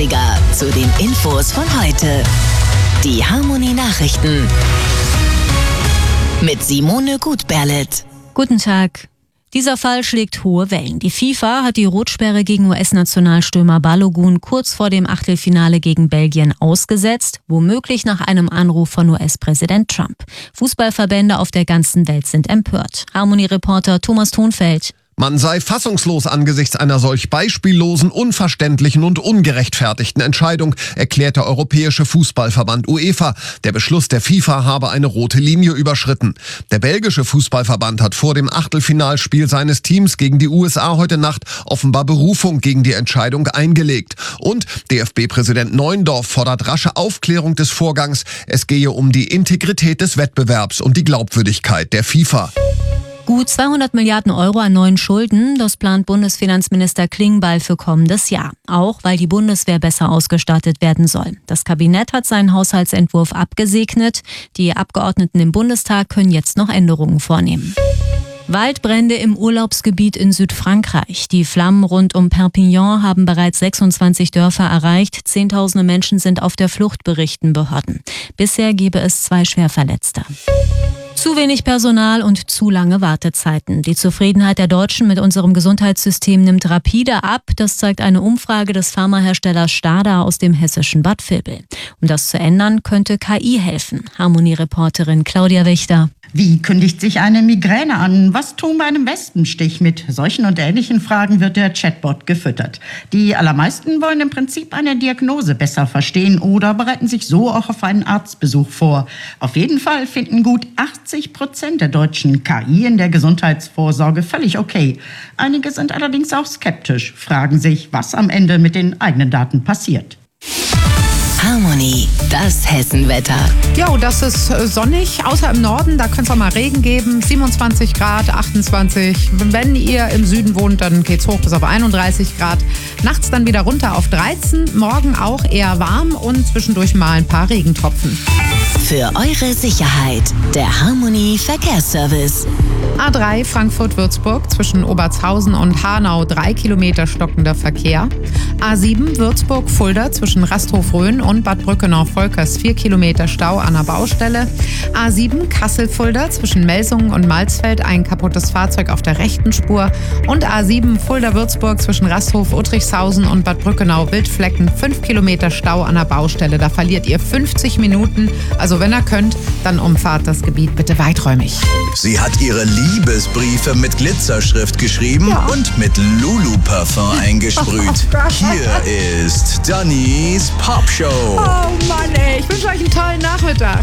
Klassiker zu den Infos von heute. Die Harmony Nachrichten mit Simone Gutberlet. Guten Tag. Dieser Fall schlägt hohe Wellen. Die FIFA hat die Rotsperre gegen US-Nationalstürmer Balogun kurz vor dem Achtelfinale gegen Belgien ausgesetzt, womöglich nach einem Anruf von US-Präsident Trump. Fußballverbände auf der ganzen Welt sind empört. Harmony-Reporter Thomas Thonfeld. Man sei fassungslos angesichts einer solch beispiellosen, unverständlichen und ungerechtfertigten Entscheidung, erklärt der Europäische Fußballverband UEFA. Der Beschluss der FIFA habe eine rote Linie überschritten. Der belgische Fußballverband hat vor dem Achtelfinalspiel seines Teams gegen die USA heute Nacht offenbar Berufung gegen die Entscheidung eingelegt. Und DFB-Präsident Neuendorf fordert rasche Aufklärung des Vorgangs. Es gehe um die Integrität des Wettbewerbs und die Glaubwürdigkeit der FIFA. Gut 200 Milliarden Euro an neuen Schulden, das plant Bundesfinanzminister Klingbeil für kommendes Jahr. Auch weil die Bundeswehr besser ausgestattet werden soll. Das Kabinett hat seinen Haushaltsentwurf abgesegnet. Die Abgeordneten im Bundestag können jetzt noch Änderungen vornehmen. Waldbrände im Urlaubsgebiet in Südfrankreich. Die Flammen rund um Perpignan haben bereits 26 Dörfer erreicht. Zehntausende Menschen sind auf der Flucht, berichten Behörden. Bisher gebe es 2 Schwerverletzte. Zu wenig Personal und zu lange Wartezeiten. Die Zufriedenheit der Deutschen mit unserem Gesundheitssystem nimmt rapide ab. Das zeigt eine Umfrage des Pharmaherstellers Stada aus dem hessischen Bad Vilbel. Um das zu ändern, könnte KI helfen. Harmony-Reporterin Claudia Wächter. Wie kündigt sich eine Migräne an? Was tun bei einem Wespenstich? Mit solchen und ähnlichen Fragen wird der Chatbot gefüttert. Die allermeisten wollen im Prinzip eine Diagnose besser verstehen oder bereiten sich so auch auf einen Arztbesuch vor. Auf jeden Fall finden gut 80% der Deutschen KI in der Gesundheitsvorsorge völlig okay. Einige sind allerdings auch skeptisch, fragen sich, was am Ende mit den eigenen Daten passiert. Harmony, das Hessenwetter. Jo, das ist sonnig, außer im Norden, da könnte es auch mal Regen geben. 27 Grad, 28. Wenn ihr im Süden wohnt, dann geht's hoch bis auf 31 Grad. Nachts dann wieder runter auf 13. Morgen auch eher warm und zwischendurch mal ein paar Regentropfen. Für eure Sicherheit, der Harmony Verkehrsservice. A3 Frankfurt-Würzburg zwischen Obertshausen und Hanau 3 Kilometer stockender Verkehr. A7 Würzburg-Fulda zwischen Rasthof-Rhön und Bad Brückenau-Volkers 4 Kilometer Stau an der Baustelle. A7 Kassel-Fulda zwischen Melsungen und Malzfeld ein kaputtes Fahrzeug auf der rechten Spur. Und A7 Fulda-Würzburg zwischen Rasthof, Uttrichshausen und Bad Brückenau-Wildflecken 5 Kilometer Stau an der Baustelle. Da verliert ihr 50 Minuten. Also wenn ihr könnt, dann umfahrt das Gebiet bitte weiträumig. Sie hat ihre Liebesbriefe mit Glitzerschrift geschrieben und mit Lulu-Parfum eingesprüht. Hier ist Dannys Popshow. Oh Mann ey, ich wünsche euch einen tollen Nachmittag.